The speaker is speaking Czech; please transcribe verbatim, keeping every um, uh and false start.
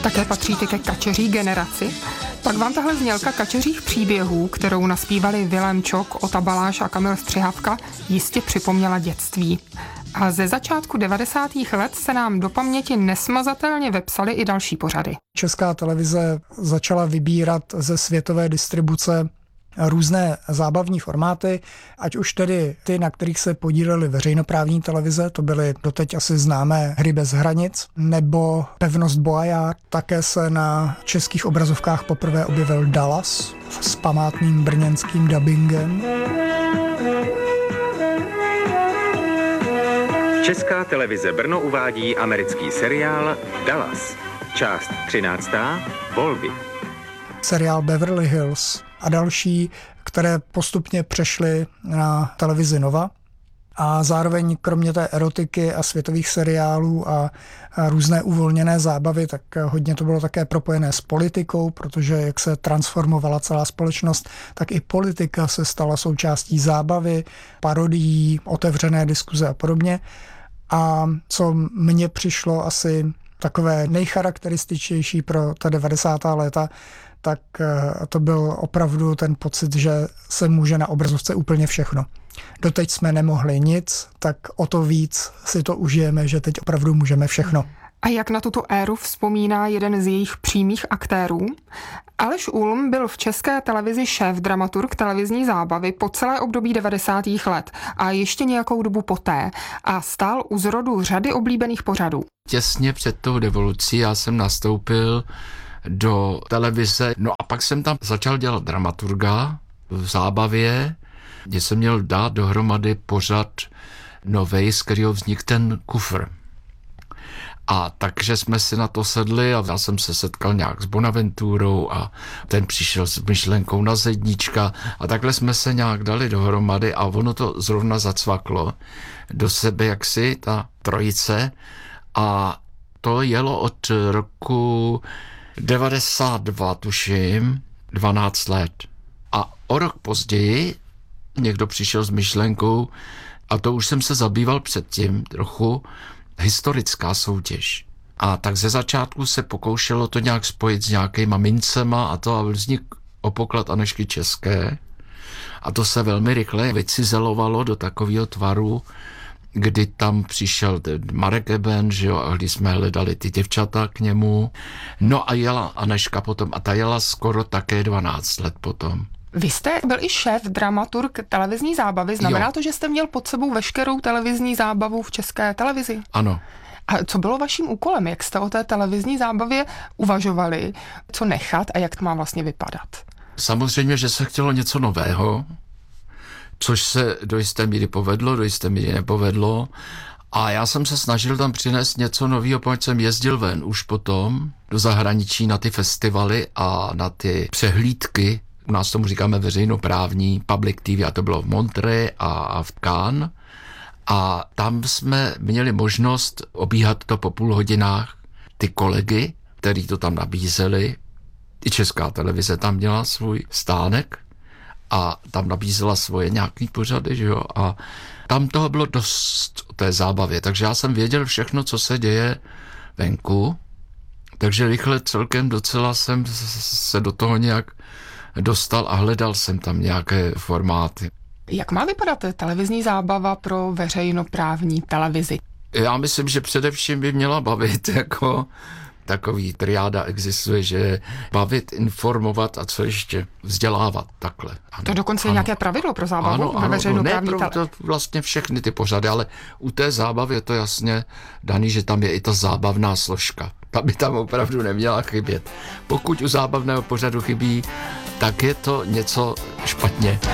Také patříte ke kačeří generaci? Pak vám tahle znělka kačeřích příběhů, kterou naspívali Vilém Čok, Ota Baláš a Kamil Střihavka, jistě připomněla dětství. A ze začátku devadesátých let se nám do paměti nesmazatelně vepsaly i další pořady. Česká televize začala vybírat ze světové distribuce různé zábavní formáty, ať už tedy ty, na kterých se podílely veřejnoprávní televize, to byly doteď asi známé Hry bez hranic, nebo Pevnost Boyard. Také se na českých obrazovkách poprvé objevil Dallas s památným brněnským dabingem. Česká televize Brno uvádí americký seriál Dallas. Část třináctá. Volby. Seriál Beverly Hills a další, které postupně přešly na televizi Nova. A zároveň kromě té erotiky a světových seriálů a, a různé uvolněné zábavy, tak hodně to bylo také propojené s politikou, protože jak se transformovala celá společnost, tak i politika se stala součástí zábavy, parodií, otevřené diskuze a podobně. A co mně přišlo asi takové nejcharakterističtější pro ta devadesátá léta, tak to byl opravdu ten pocit, že se může na obrazovce úplně všechno. Doteď jsme nemohli nic, tak o to víc si to užijeme, že teď opravdu můžeme všechno. A jak na tuto éru vzpomíná jeden z jejich přímých aktérů? Aleš Ulm byl v České televizi šéf-dramaturg televizní zábavy po celé období devadesátých let a ještě nějakou dobu poté a stál u zrodu řady oblíbených pořadů. Těsně před tou revolucí já jsem nastoupil do televize, no a pak jsem tam začal dělat dramaturga v zábavě, kde jsem měl dát dohromady pořad novej, z kterého vznikl ten kufr. A takže jsme si na to sedli a já jsem se setkal nějak s Bonaventurou a ten přišel s myšlenkou na zedníčka a takhle jsme se nějak dali dohromady a ono to zrovna zacvaklo do sebe jaksi, ta trojice, a to jelo od roku devadesát dva, tuším, dvanáct let. A o rok později někdo přišel s myšlenkou, a to už jsem se zabýval předtím trochu, historická soutěž. A tak ze začátku se pokoušelo to nějak spojit s nějakýma mincema a to a vznik o poklad Anežky České. A to se velmi rychle vycizelovalo do takového tvaru, kdy tam přišel Marek Eben, že jo, a když jsme hledali ty děvčata k němu. No a jela Anežka potom a ta jela skoro také dvanáct let potom. Vy jste byl i šéf dramaturg televizní zábavy, znamená Jo. to, že jste měl pod sebou veškerou televizní zábavu v České televizi? Ano. A co bylo vaším úkolem? Jak jste o té televizní zábavě uvažovali? Co nechat a jak to má vlastně vypadat? Samozřejmě, že se chtělo něco nového, což se do jisté míry povedlo, do jisté míry nepovedlo. A já jsem se snažil tam přinést něco nového, protože jsem jezdil ven už potom do zahraničí na ty festivaly a na ty přehlídky. U nás tomu říkáme veřejnoprávní public T V a to bylo v Monterey a v Cannes. A tam jsme měli možnost obíhat to po půl hodinách ty kolegy, který to tam nabízeli. I Česká televize tam měla svůj stánek a tam nabízela svoje nějaký pořady, že jo. A tam toho bylo dost o té zábavě, takže já jsem věděl všechno, co se děje venku, takže rychle celkem docela jsem se do toho nějak dostal a hledal jsem tam nějaké formáty. Jak má vypadat televizní zábava pro veřejnoprávní televizi? Já myslím, že především by měla bavit, jako takový triáda existuje, že bavit, informovat a co ještě vzdělávat takhle. Ano, To dokonce je nějaké pravidlo pro zábavu ano, ve ano, veřejnoprávní ne, pro televizi? to vlastně všechny ty pořady, ale u té zábavy je to jasně daný, že tam je i ta zábavná složka. Ta by tam opravdu neměla chybět. Pokud u zábavného pořadu chybí, tak je to něco špatně.